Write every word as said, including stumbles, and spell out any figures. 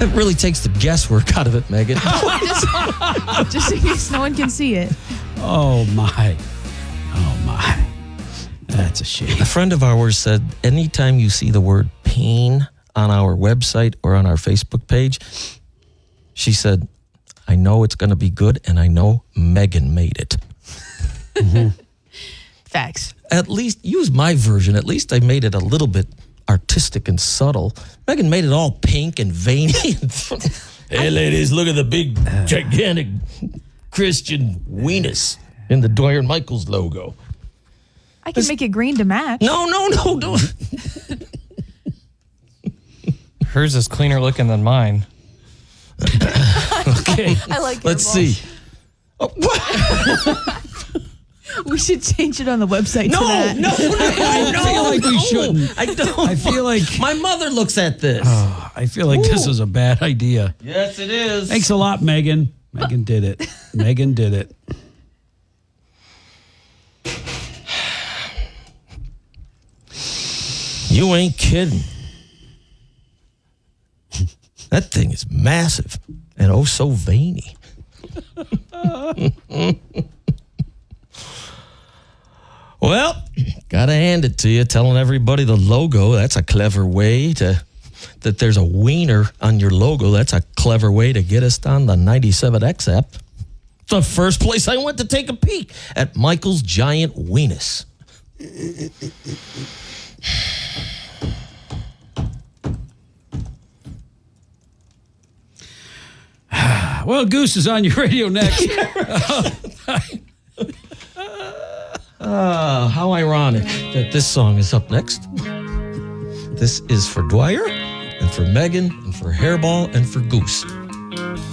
It really takes the guesswork out of it, Megan. just, just in case no one can see it. Oh, my. Oh, my. That's a shame. A friend of ours said, anytime you see the word pain on our website or on our Facebook page, she said, I know it's going to be good, and I know Megan made it. Mm-hmm. Facts. At least, use my version. At least I made it a little bit artistic and subtle. Megan made it all pink and veiny. Hey, ladies, look at the big, gigantic Christian weenus in the Dwyer and Michaels logo. I can make it green to match. No, no, no, don't. Hers is cleaner looking than mine. Okay, I like it. let's see. Oh, what? We should change it on the website No, to that. no, no, I no, feel like we no. shouldn't. I don't. I feel like My mother looks at this. oh, I feel like this is a bad idea. Yes, it is. Thanks a lot, Megan. Megan did it. Megan did it. You ain't kidding. That thing is massive and oh so veiny. Well, gotta hand it to you, telling everybody the logo, that's a clever way to, that there's a wiener on your logo, that's a clever way to get us on the ninety-seven X app. It's the first place I went to take a peek at Michael's Giant Weenus. Well, Goose is on your radio next. Uh, how ironic that this song is up next. This is for Dwyer and for Megan and for Hairball and for Goose.